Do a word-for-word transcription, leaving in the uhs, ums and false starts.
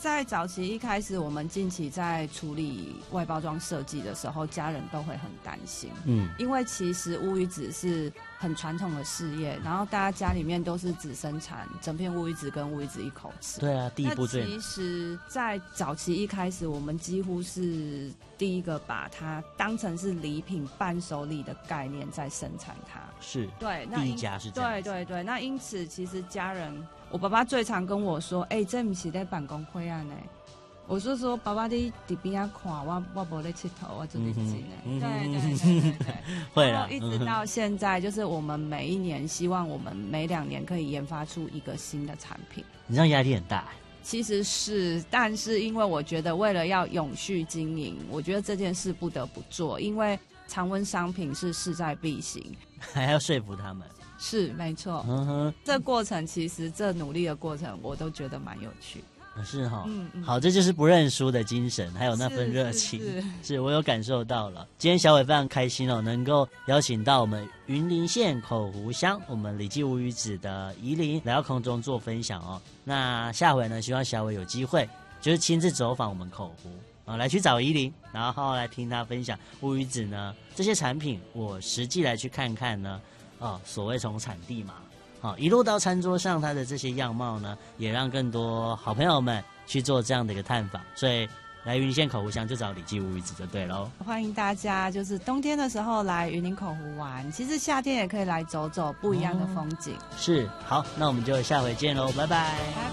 在早期一开始，我们近期在处理外包装设计的时候，家人都会很担心，嗯，因为其实乌鱼子是很传统的事业，然后大家家里面都是只生产整片乌鱼子跟乌鱼子一口吃。 对啊，第一步最。 其实，在早期一开始，我们几乎是第一个把它当成是礼品伴手礼的概念在生产它。 是， 对， 第一家是这样。 对对对，那因此其实家人。我爸爸最常跟我说：“哎、欸，这不是在办公会案呢。”我就说：“爸爸，你在边啊看我，我无在佚佗，我做认真的。嗯”对对对对对， 会啦。 一直到现在，就是我们每一年希望我们每两年可以研发出一个新的产品。 你这样压力很大。 其实是，但是因为我觉得为了要永续经营，我觉得这件事不得不做，因为常温商品是势在必行， 还要说服他们。 是没错，嗯哼，这过程其实这努力的过程，我都觉得蛮有趣。 是哈、哦，嗯嗯，好，这就是不认输的精神，还有那份热情， 是, 是, 是, 是我有感受到了。今天小伟非常开心哦，能够邀请到我们云林县口湖乡我们李记乌鱼子的宜林来到空中做分享哦。那下回呢，希望小伟有机会就是亲自走访我们口湖啊，来去找宜林，然后好好来听他分享乌鱼子呢这些产品，我实际来去看看呢。哦，所谓从产地嘛，好、哦、一路到餐桌上，它的这些样貌呢，也让更多好朋友们去做这样的一个探访。所以来云林县口湖乡就找李记乌鱼子就对喽。 欢迎大家，就是冬天的时候来云林口湖玩，其实夏天也可以来走走，不一样的风景。 哦、是，好，那我们就下回见喽，拜拜。拜拜。